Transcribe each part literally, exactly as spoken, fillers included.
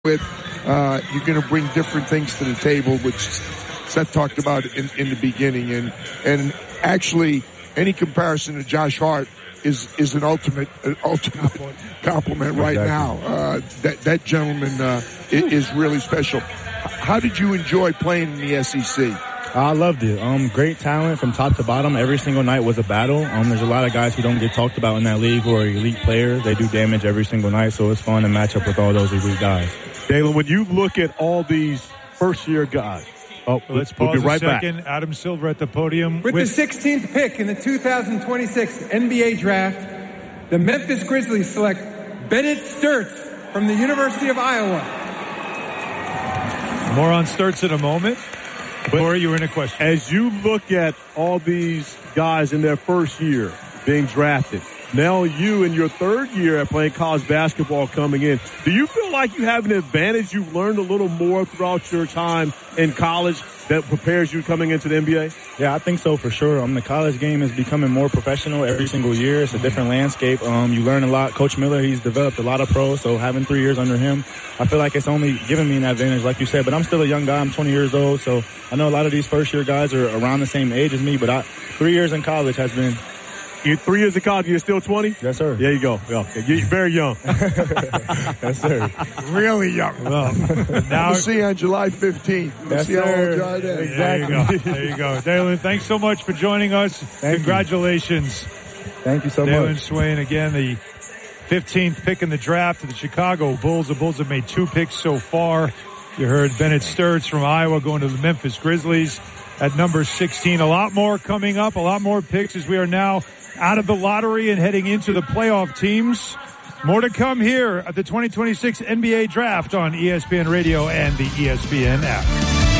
with. Uh, you're going to bring different things to the table, which Seth talked about in, in the beginning. And and actually, any comparison to Josh Hart is is an ultimate an ultimate compliment right exactly. now. Uh, that that gentleman uh, is really special. How did you enjoy playing in the S E C? I loved it. Um, great talent from top to bottom. Every single night was a battle. Um, there's a lot of guys who don't get talked about in that league who are elite players. They do damage every single night, so it's fun to match up with all those elite guys. Dalen, when you look at all these first-year guys, oh, well, let's we'll pause be right a second. Back. Adam Silver at the podium. With, with the sixteenth pick in the two thousand twenty-six N B A draft, the Memphis Grizzlies select Bennett Sturtz from the University of Iowa. More on Sturtz in a moment. Corey, you were in a question. As you look at all these guys in their first year being drafted, now you in your third year at playing college basketball coming in, do you feel like you have an advantage? You've learned a little more throughout your time in college that prepares you coming into the N B A? Yeah, I think so for sure. Um, the college game is becoming more professional every single year. It's a different landscape. Um, you learn a lot. Coach Miller, he's developed a lot of pros, so having three years under him, I feel like it's only given me an advantage, like you said. But I'm still a young guy. I'm twenty years old, so I know a lot of these first-year guys are around the same age as me, but I, three years in college has been... You're three years in college, you're still twenty? Yes, sir. There you go. Yeah. You're very young. Yes, sir. Really young. Well, now we'll see you on July fifteenth. We'll yes, see how sir. old you are then. Exactly. There you go. There you go. Dalen, thanks so much for joining us. Thank Congratulations. You. Thank you so Dalen much. Dalen Swain, again, the fifteenth pick in the draft of the Chicago Bulls. The Bulls have made two picks so far. You heard Bennett Sturtz from Iowa going to the Memphis Grizzlies at number sixteen. A lot more coming up, a lot more picks as we are now out of the lottery and heading into the playoff teams. More to come here at the twenty twenty-six N B A Draft on E S P N Radio and the E S P N app.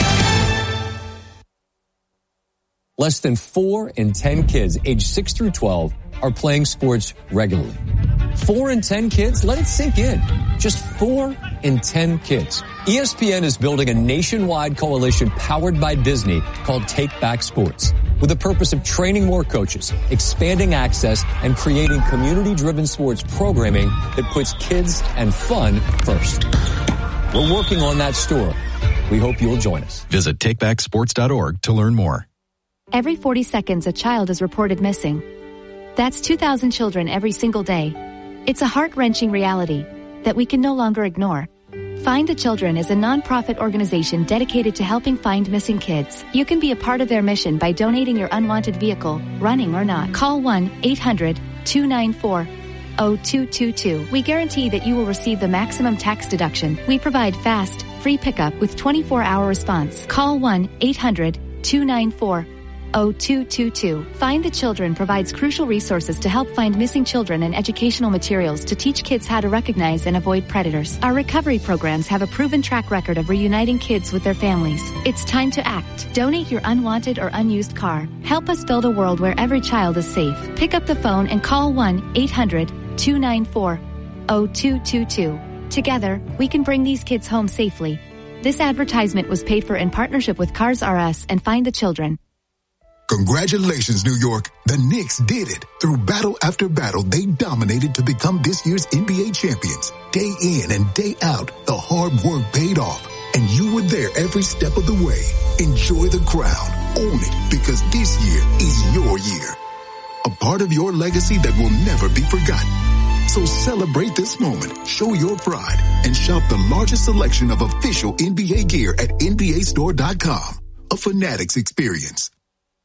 Less than four in ten kids aged six through twelve are playing sports regularly. Four in ten kids? Let it sink in. Just four in ten kids. E S P N is building a nationwide coalition powered by Disney called Take Back Sports, with the purpose of training more coaches, expanding access, and creating community-driven sports programming that puts kids and fun first. We're working on that story. We hope you'll join us. Visit take back sports dot org to learn more. Every forty seconds, a child is reported missing. That's two thousand children every single day. It's a heart-wrenching reality that we can no longer ignore. Find the Children is a non-profit organization dedicated to helping find missing kids. You can be a part of their mission by donating your unwanted vehicle, running or not. Call one eight hundred two nine four zero two two two. We guarantee that you will receive the maximum tax deduction. We provide fast, free pickup with twenty-four hour response. Call one eight hundred two nine four zero two two two. Find the Children provides crucial resources to help find missing children and educational materials to teach kids how to recognize and avoid predators. Our recovery programs have a proven track record of reuniting kids with their families. It's time to act. Donate your unwanted or unused car. Help us build a world where every child is safe. Pick up the phone and call one eight hundred two nine four zero two two two. Together, we can bring these kids home safely. This advertisement was paid for in partnership with Cars R Us and Find the Children. Congratulations, New York. The Knicks did it. Through battle after battle, they dominated to become this year's N B A champions. Day in and day out, the hard work paid off, and you were there every step of the way. Enjoy the crown. Own it, because this year is your year. A part of your legacy that will never be forgotten. So celebrate this moment, show your pride, and shop the largest selection of official N B A gear at N B A store dot com. A Fanatics experience.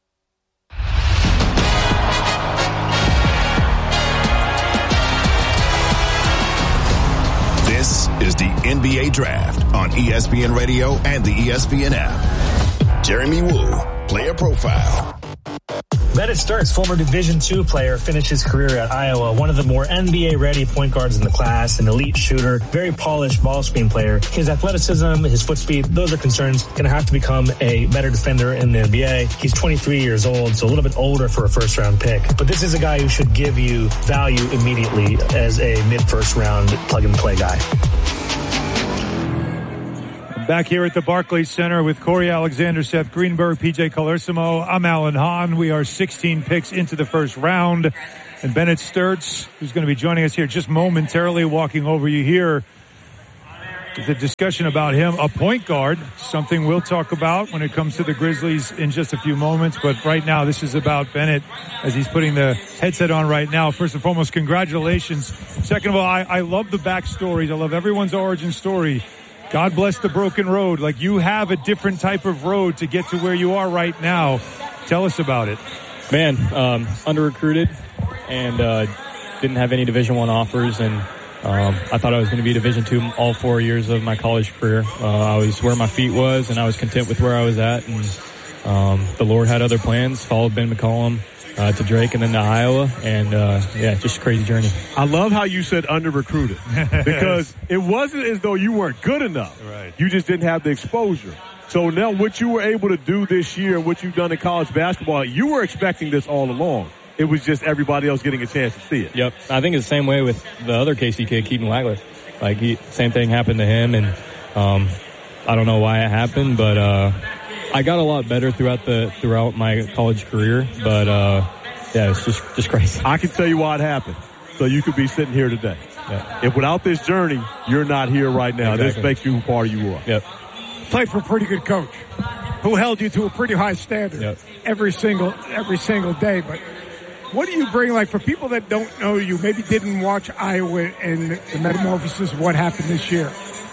This is the N B A Draft on E S P N Radio and the E S P N app. Jeremy Woo, player profile. Bennett Sturtz, former Division two player, finished his career at Iowa, one of the more N B A-ready point guards in the class, an elite shooter, very polished ball screen player. His athleticism, his foot speed, those are concerns. Going to have to become a better defender in the N B A. He's twenty-three years old, so a little bit older for a first-round pick. But this is a guy who should give you value immediately as a mid-first round plug-and-play guy. Back here at the Barclays Center with Corey Alexander, Seth Greenberg, P J Calersimo. I'm Alan Hahn. We are sixteen picks into the first round. And Bennett Sturtz, who's going to be joining us here just momentarily, walking over you here. the discussion about him, a point guard, something we'll talk about when it comes to the Grizzlies in just a few moments. But right now, this is about Bennett as he's putting the headset on right now. First and foremost, congratulations. Second of all, I, I love the backstories. I love everyone's origin story. God bless the broken road. Like, you have a different type of road to get to where you are right now. Tell us about it. Man, um, under-recruited and uh, didn't have any Division One offers, and Um, I thought I was going to be Division two all four years of my college career. Uh, I was where my feet was, and I was content with where I was at. And um, the Lord had other plans. Followed Ben McCollum uh, to Drake and then to Iowa. And, uh, yeah, just a crazy journey. I love how you said under-recruited because it wasn't as though you weren't good enough. Right. You just didn't have the exposure. So now what you were able to do this year and what you've done in college basketball, you were expecting this all along. It was just everybody else getting a chance to see it. Yep. I think it's the same way with the other K C kid, Keaton Wagler. Like, he, same thing happened to him, and um, I don't know why it happened, but uh, I got a lot better throughout the throughout my college career. But, uh, yeah, it's just, just crazy. I can tell you why it happened, so you could be sitting here today. Yep. If without this journey, you're not here right now. Exactly. This makes you who part of you are. Yep. Played for a pretty good coach who held you to a pretty high standard yep. every single every single day, but what do you bring, like, for people that don't know you, maybe didn't watch Iowa and the metamorphosis of what happened this year?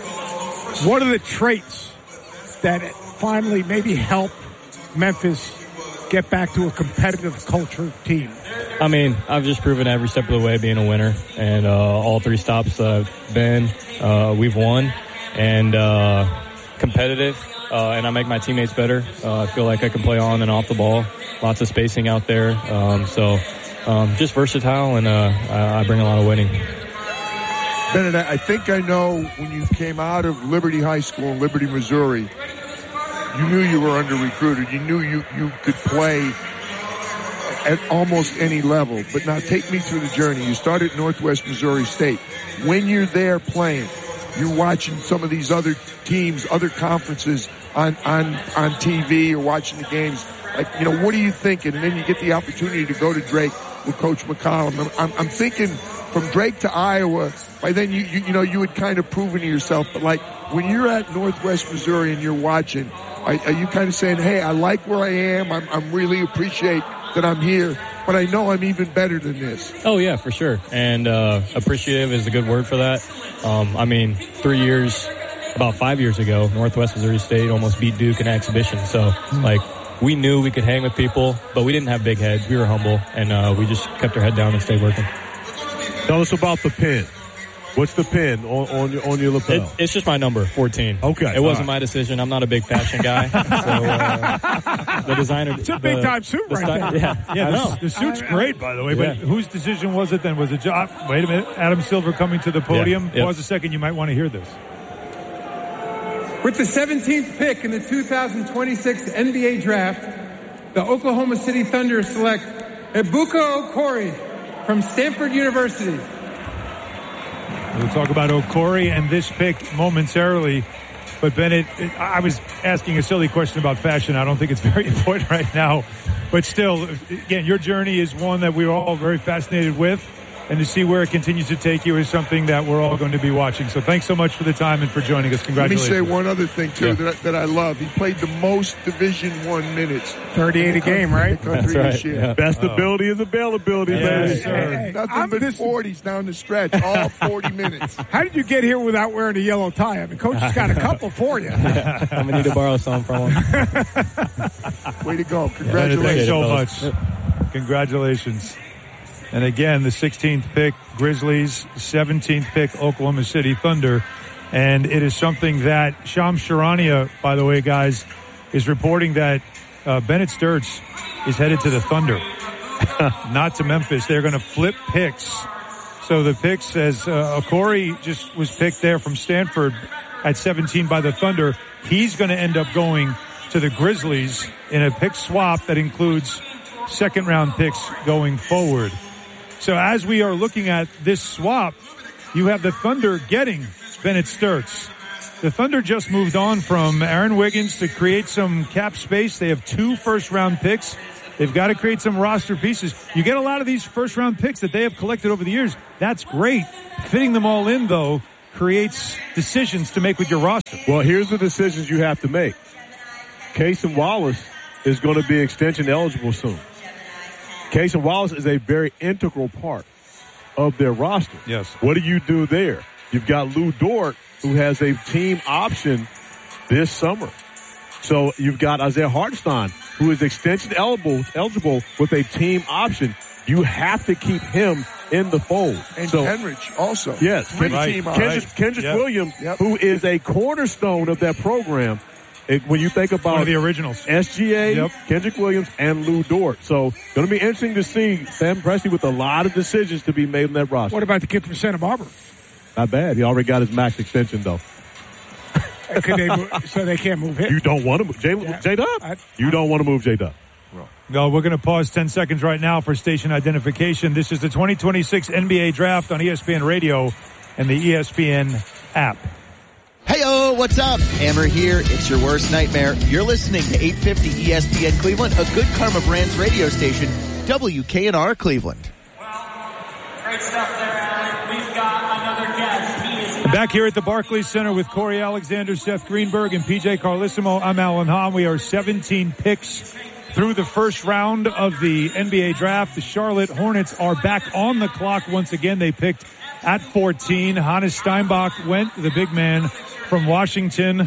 What are the traits that finally maybe help Memphis get back to a competitive culture team? I mean, I've just proven every step of the way being a winner. And uh, all three stops that I've been, uh, we've won. And uh, competitive. Uh, and I make my teammates better. Uh, I feel like I can play on and off the ball. Lots of spacing out there. Um, so um, just versatile, and uh, I, I bring a lot of winning. Bennett, I think I know when you came out of Liberty High School in Liberty, Missouri, you knew you were under-recruited. You knew you, you could play at almost any level. But now take me through the journey. You started at Northwest Missouri State. When you're there playing, you're watching some of these other teams, other conferences on, on, on T V or watching the games. Like, you know, what are you thinking? And then you get the opportunity to go to Drake with Coach McCollum. I'm, I'm thinking from Drake to Iowa, by then you, you, you know, you had kind of proven to yourself. But, like, when you're at Northwest Missouri and you're watching, are, are you kind of saying, hey, I like where I am. I'm, I'm really appreciate that I'm here, but I know I'm even better than this. Oh, yeah, for sure. And uh, appreciative is a good word for that. Um, I mean, three years, about five years ago, Northwest Missouri State almost beat Duke in an exhibition. So, like, we knew we could hang with people, but we didn't have big heads. We were humble, and uh, we just kept our head down and stayed working. Tell us about the pin. What's the pin on on your, on your lapel? It, it's just my number, fourteen. Okay. It wasn't right. my decision. I'm not a big fashion guy. so uh, the designer... It's a big-time suit right style, there. Yeah, yeah I the, know. the suit's I, I, great, by the way. But yeah. whose decision was it then? Was it... Jo- Wait a minute. Adam Silver coming to the podium. Yeah. Yep. Pause a second. You might want to hear this. With the seventeenth pick in the two thousand twenty-six N B A Draft, the Oklahoma City Thunder select Ebuka Okori from Stanford University. We'll talk about Okori and this pick momentarily. But, Bennett, I was asking a silly question about fashion. I don't think it's very important right now. But still, again, your journey is one that we're all very fascinated with. And to see where it continues to take you is something that we're all going to be watching. So thanks so much for the time and for joining us. Congratulations. Let me say one other thing, too, yeah. that, I, that I love. He played the most Division One minutes. thirty-eight a game, right? That's right. Yeah. Best Oh. ability is availability, Yes, man. sir. Hey, Nothing I'm but this- forties down the stretch, all forty minutes. How did you get here without wearing a yellow tie? I mean, Coach has got a couple for you. I'm going to need to borrow some from him. Way to go. Bennett, Congratulations. thanks so fellas. much. Congratulations. And again, the sixteenth pick, Grizzlies, seventeenth pick, Oklahoma City Thunder. And it is something that Shams Charania, by the way, guys, is reporting that uh, Bennett Sturts is headed to the Thunder, not to Memphis. They're going to flip picks. So the pick says uh, Okori just was picked there from Stanford at seventeen by the Thunder. He's going to end up going to the Grizzlies in a pick swap that includes second-round picks going forward. So as we are looking at this swap, you have the Thunder getting Bennett Sturts. The Thunder just moved on from Aaron Wiggins to create some cap space. They have two first-round picks. They've got to create some roster pieces. You get a lot of these first-round picks that they have collected over the years. That's great. Fitting them all in, though, creates decisions to make with your roster. Well, here's the decisions you have to make. Cason Wallace is going to be extension eligible soon. Cason Wallace is a very integral part of their roster. Yes. What do you do there? You've got Lou Dort, who has a team option this summer. So you've got Isaiah Hartenstein, who is extension eligible, eligible with a team option. You have to keep him in the fold. And so, Kenrich also. Yes. Three Right. team Kendrick, option. Kendrick Yep. Williams, Yep. who is a cornerstone of that program. It, when you think about One of the originals. S G A, Yep. Kendrick Williams, and Lou Dort. So going to be interesting to see Sam Presti with a lot of decisions to be made on that roster. What about the kid from Santa Barbara? Not bad. He already got his max extension, though. Could they move, so they can't move him? You don't want to move J- Yeah. J-Dub? I- You don't want to move J-Dub. No, we're going to pause ten seconds right now for station identification. This is the twenty twenty-six N B A Draft on E S P N Radio and the E S P N app. Hey-oh, what's up? Hammer here. It's your worst nightmare. You're listening to eight fifty E S P N Cleveland, a Good Karma Brands radio station, W K N R Cleveland. Great stuff there, Alec. We've got another guest. He is Back here at the Barclays Center with Corey Alexander, Seth Greenberg, and P J Carlissimo. I'm Alan Hahn. We are seventeen picks through the first round of the N B A Draft. The Charlotte Hornets are back on the clock once again. They picked at fourteen. Hannes Steinbach went, the big man from Washington.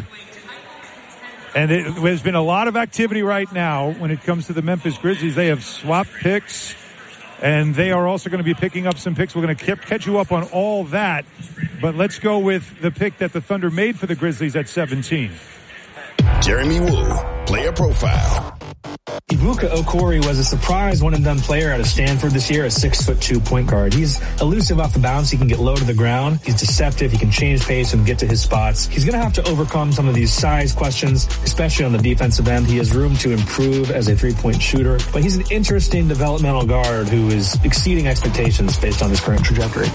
And it, there's been a lot of activity right now when it comes to the Memphis Grizzlies. They have swapped picks, and they are also going to be picking up some picks. We're going to catch you up on all that. But let's go with the pick that the Thunder made for the Grizzlies at seventeen. Jeremy Woo, player profile. Ibuka Okori was a surprise one-and-done player out of Stanford this year, a six foot two point guard. He's elusive off the bounce. He can get low to the ground. He's deceptive. He can change pace and get to his spots. He's going to have to overcome some of these size questions, especially on the defensive end. He has room to improve as a three-point shooter, but he's an interesting developmental guard who is exceeding expectations based on his current trajectory.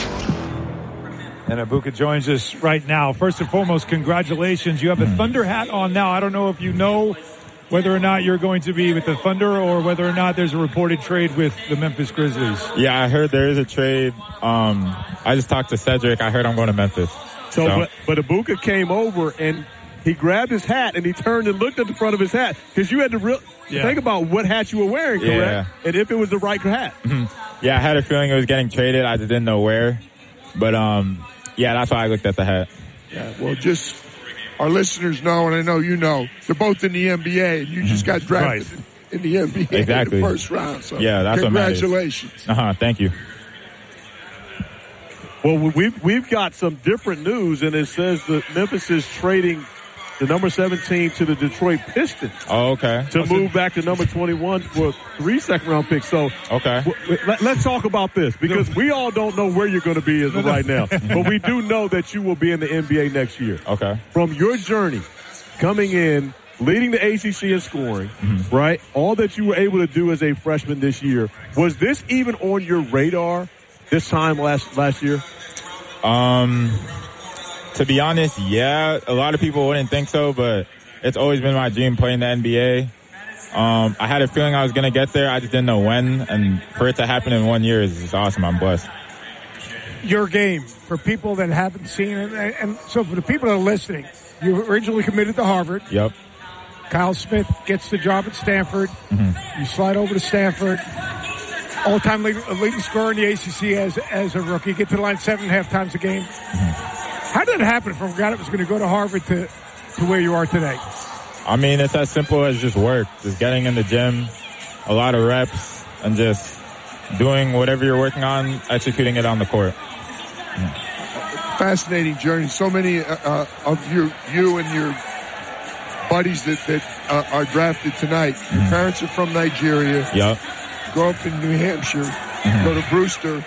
And Ibuka joins us right now. First and foremost, congratulations. You have a Thunder hat on now. I don't know if you know whether or not you're going to be with the Thunder or whether or not there's a reported trade with the Memphis Grizzlies. Yeah, I heard there is a trade. Um, I just talked to Cedric. I heard I'm going to Memphis. So, So, but, but Ibuka came over and he grabbed his hat and he turned and looked at the front of his hat because you had to real Yeah. think about what hat you were wearing, correct? Yeah. And if it was the right hat. yeah, I had a feeling it was getting traded. I just didn't know where. But, um, yeah, that's why I looked at the hat. Yeah, well, just our listeners know, and I know you know, they're both in the N B A, and you just got drafted Right. in the N B A Exactly. in the first round. So Yeah, that's what matters. congratulations. Uh-huh, thank you. Well, we've, we've got some different news, and it says that Memphis is trading the number seventeen to the Detroit Pistons. Oh, okay. To move back to number twenty-one for three second-round picks. So Okay. w- w- let, let's talk about this because we all don't know where you're going to be as of right now. But we do know that you will be in the N B A next year. Okay. From your journey coming in, leading the A C C in scoring, Mm-hmm. right? All that you were able to do as a freshman this year, was this even on your radar this time last last year? Um, to be honest, yeah, a lot of people wouldn't think so, but it's always been my dream playing the N B A. Um, I had a feeling I was going to get there. I just didn't know when, and for it to happen in one year is just awesome. I'm blessed. Your game, for people that haven't seen it, and, and so for the people that are listening, you originally committed to Harvard. Yep. Kyle Smith gets the job at Stanford. Mm-hmm. You slide over to Stanford. All-time leading, leading scorer in the A C C as as a rookie. Get to the line seven and a half times a game. Mm-hmm. How did it happen from a guy that was going to go to Harvard to, to where you are today? I mean, it's as simple as just work, just getting in the gym, a lot of reps, and just doing whatever you're working on, executing it on the court. Fascinating journey. So many uh, uh, of you, you and your buddies that, that uh, are drafted tonight. Your Mm-hmm. parents are from Nigeria. Yep. Grow up in New Hampshire. Mm-hmm. Go to Brewster.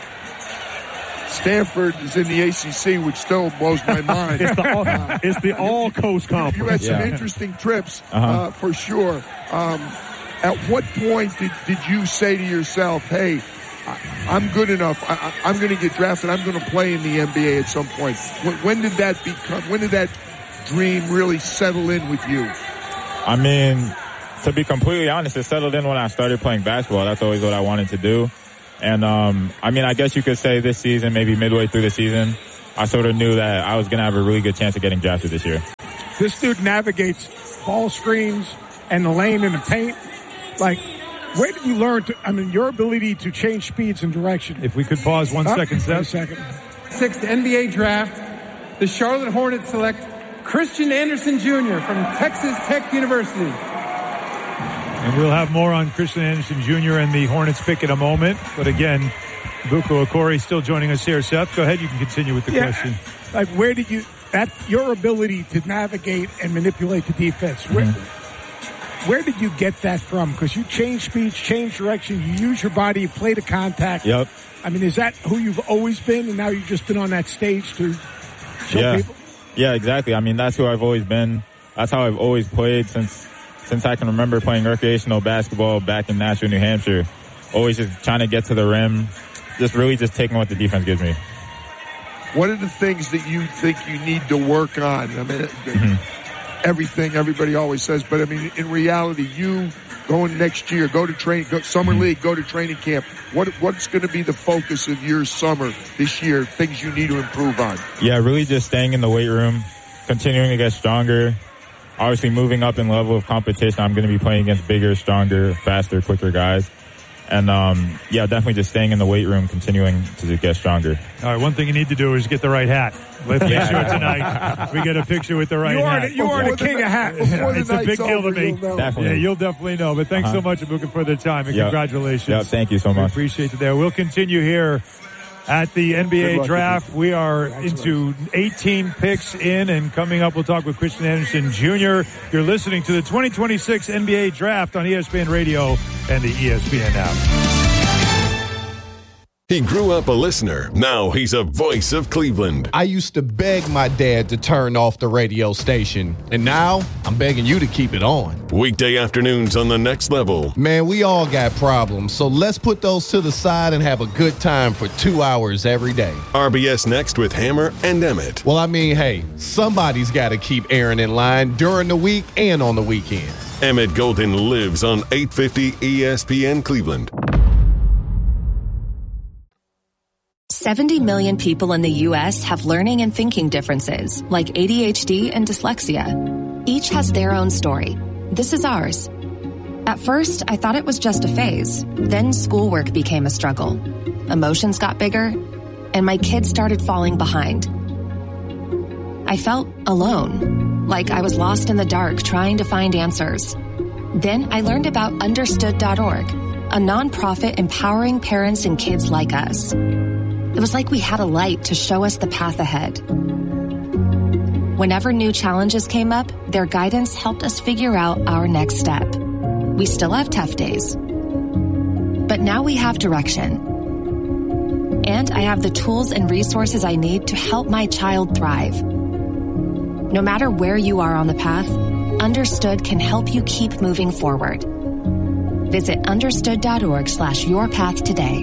Stanford is in the A C C, which still blows my mind. It's the all, it's the all coast conference. You had some Yeah. interesting trips, Uh-huh. uh, for sure. Um, at what point did, did you say to yourself, hey, I, I'm good enough. I, I, I'm going to get drafted. I'm going to play in the N B A at some point. When, when did that become, when did that dream really settle in with you? I mean, to be completely honest, it settled in when I started playing basketball. That's always what I wanted to do. And, um, I mean, I guess you could say this season, maybe midway through the season, I sort of knew that I was going to have a really good chance of getting drafted this year. This dude navigates ball screens and the lane and the paint. Like, where did you learn to, I mean, your ability to change speeds and direction? If we could pause one oh, second, Seth. One second. Sixth N B A draft, the Charlotte Hornets select Christian Anderson Junior from Texas Tech University. And we'll have more on Christian Anderson Junior and the Hornets pick in a moment. But again, Buko Okori still joining us here. Seth, go ahead. You can continue with the yeah. question. Like, where did you, that, your ability to navigate and manipulate the defense, where, mm-hmm. where did you get that from? Because you change speeds, change direction, you use your body, you play the contact. Yep. I mean, is that who you've always been, and now you've just been on that stage to show yeah. people? Yeah, exactly. I mean, that's who I've always been. That's how I've always played since since I can remember playing recreational basketball back in Nashville, New Hampshire. Always just trying to get to the rim, just really just taking what the defense gives me. What are the things that you think you need to work on? I mean, mm-hmm. everything everybody always says, but I mean, in reality, you going next year, go to train, go, summer mm-hmm. league, go to training camp. What what's going to be the focus of your summer this year? Things you need to improve on? Yeah, really just staying in the weight room, continuing to get stronger. Obviously, moving up in level of competition. I'm going to be playing against bigger, stronger, faster, quicker guys. And, um, yeah, definitely just staying in the weight room, continuing to get stronger. All right, one thing you need to do is get the right hat. Let's make sure tonight we get a picture with the right you are hat. The, you are the king the, of hats. It's a big deal to me. Definitely. Yeah, you'll definitely know. But thanks uh-huh. so much, Abuka, for the time, and yep. congratulations. Yep, thank you so much. We appreciate it there. We'll continue here at the N B A draft. We are into eighteen picks in, and coming up, we'll talk with Christian Anderson Junior You're listening to the twenty twenty-six N B A draft on E S P N Radio and the E S P N app. He grew up a listener. Now he's a voice of Cleveland. I used to beg my dad to turn off the radio station, and now I'm begging you to keep it on. Weekday afternoons on The Next Level. Man, we all got problems, so let's put those to the side and have a good time for two hours every day. R B S Next with Hammer and Emmett. Well, I mean, hey, somebody's got to keep Aaron in line during the week and on the weekends. Emmett Golden lives on eight fifty E S P N Cleveland. seventy million people in the U S have learning and thinking differences, like A D H D and dyslexia. Each has their own story. This is ours. At first, I thought it was just a phase. Then schoolwork became a struggle. Emotions got bigger, and my kids started falling behind. I felt alone, like I was lost in the dark trying to find answers. Then I learned about understood dot org, a nonprofit empowering parents and kids like us. It was like we had a light to show us the path ahead. Whenever new challenges came up, their guidance helped us figure out our next step. We still have tough days, but now we have direction. And I have the tools and resources I need to help my child thrive. No matter where you are on the path, Understood can help you keep moving forward. Visit understood dot org slash your path today.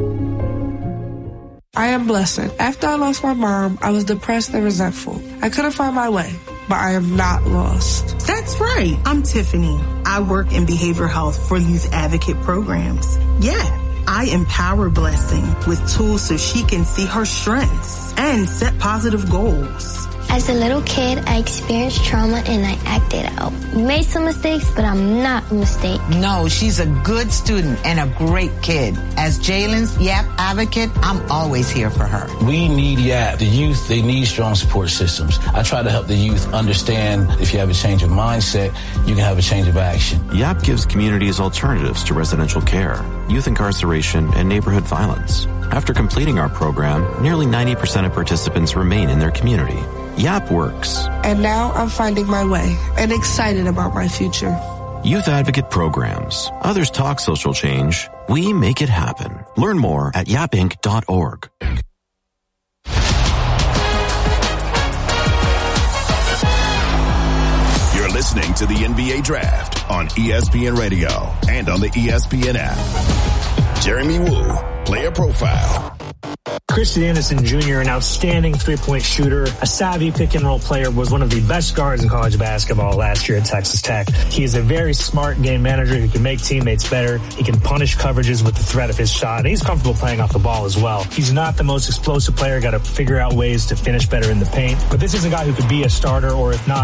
I am Blessed. After I lost my mom, I was depressed and resentful. I couldn't find my way, but I am not lost. That's right. I'm Tiffany. I work in behavioral health for youth advocate programs. Yeah, I empower Blessing with tools so she can see her strengths and set positive goals. As a little kid, I experienced trauma and I acted out. Made some mistakes, but I'm not a mistake. No, she's a good student and a great kid. As Jalen's YAP advocate, I'm always here for her. We need YAP. The youth, they need strong support systems. I try to help the youth understand if you have a change of mindset, you can have a change of action. YAP gives communities alternatives to residential care, youth incarceration, and neighborhood violence. After completing our program, nearly ninety percent of participants remain in their community. YAP works. And now I'm finding my way and excited about my future. Youth Advocate Programs. Others talk social change. We make it happen. Learn more at yap inc dot org. You're listening to the N B A Draft on E S P N Radio and on the E S P N app. Jeremy Woo, Player Profile. Christian Anderson Junior, an outstanding three-point shooter, a savvy pick-and-roll player, was one of the best guards in college basketball last year at Texas Tech. He is a very smart game manager who can make teammates better. He can punish coverages with the threat of his shot, and he's comfortable playing off the ball as well. He's not the most explosive player, got to figure out ways to finish better in the paint, but this is a guy who could be a starter, or if not,